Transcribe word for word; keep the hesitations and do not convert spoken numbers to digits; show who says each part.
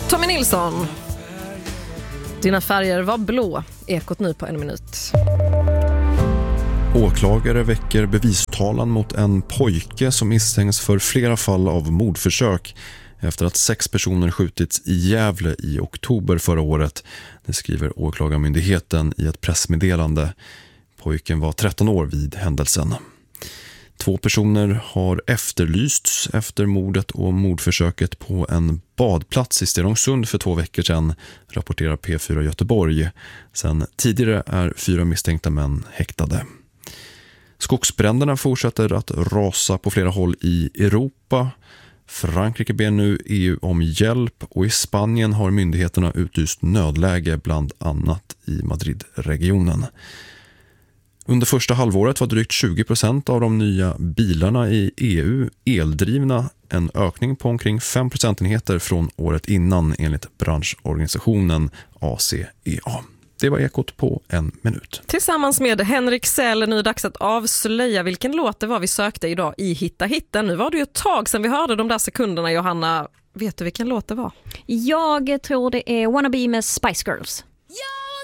Speaker 1: Tommy Nilsson. Dina färger var blå. Ekot nu på en minut.
Speaker 2: Åklagare väcker bevistalan mot en pojke som misstänks för flera fall av mordförsök efter att sex personer skjutits i Gävle i oktober förra året. Det skriver åklagarmyndigheten i ett pressmeddelande. Pojken var tretton år vid händelsen. Två personer har efterlysts efter mordet och mordförsöket på en badplats i Stenungsund för två veckor sedan, rapporterar P fyra Göteborg. Sen tidigare är fyra misstänkta män häktade. Skogsbränderna fortsätter att rasa på flera håll i Europa. Frankrike ber nu E U om hjälp och i Spanien har myndigheterna utlyst nödläge bland annat i Madridregionen. Under första halvåret var drygt tjugo procent av de nya bilarna i E U eldrivna, en ökning på omkring fem procentenheter från året innan enligt branschorganisationen A C E A. Det var Ekot på en minut.
Speaker 1: Tillsammans med Henrik Sell, nu är dags att avslöja vilken låt det var vi sökte idag i Hitta Hitten. Nu var det ju ett tag sedan vi hörde de där sekunderna, Johanna. Vet du vilken låt det var?
Speaker 3: Jag tror det är Wanna Be med Spice Girls.
Speaker 4: Ja!